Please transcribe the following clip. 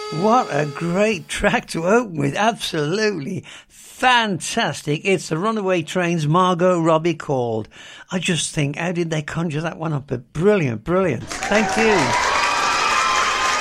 What a great track to open with. Absolutely fantastic. It's the Runaway Trains, Margot Robbie Called. I just think, how did they conjure that one up? Brilliant, brilliant. Thank you.